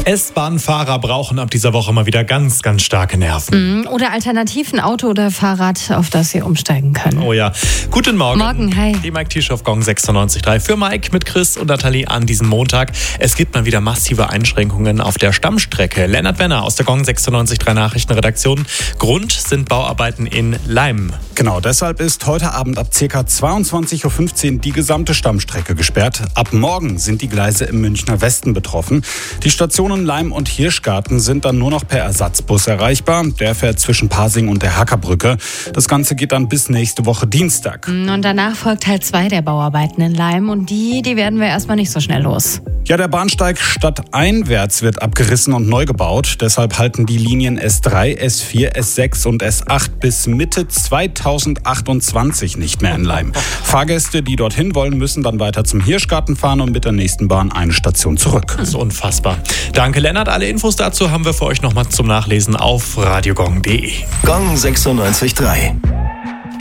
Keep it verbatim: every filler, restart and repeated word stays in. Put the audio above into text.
S-Bahn-Fahrer brauchen ab dieser Woche mal wieder ganz, ganz starke Nerven. Oder alternativ ein Auto oder Fahrrad, auf das Sie umsteigen können. Oh ja. Guten Morgen. Morgen, hi. Die Mike Tisch auf Gong sechsundneunzig Komma drei. Für Mike mit Chris und Nathalie an diesem Montag. Es gibt mal wieder massive Einschränkungen auf der Stammstrecke. Lennart Wenner aus der Gong sechsundneunzig Komma drei Nachrichtenredaktion. Grund sind Bauarbeiten in Leim. Genau, deshalb ist heute Abend ab ca. zweiundzwanzig Uhr fünfzehn die gesamte Stammstrecke gesperrt. Ab morgen sind die Gleise im Münchner Westen betroffen. Die Stationen Leim und Hirschgarten sind dann nur noch per Ersatzbus erreichbar. Der fährt zwischen Pasing und der Hackerbrücke. Das Ganze geht dann bis nächste Woche Dienstag. Und danach folgt Teil zwei der Bauarbeiten in Leim. Und die, die werden wir erstmal nicht so schnell los. Ja, der Bahnsteig stadteinwärts wird abgerissen und neu gebaut. Deshalb halten die Linien S drei, S vier, S sechs und S acht bis Mitte zweitausendachtundzwanzig nicht mehr in Leim. Fahrgäste, die dorthin wollen, müssen dann weiter zum Hirschgarten fahren und mit der nächsten Bahn eine Station zurück. Das ist unfassbar. Danke, Lennart. Alle Infos dazu haben wir für euch nochmal zum Nachlesen auf radiogong punkt de. Gong sechsundneunzig Komma drei.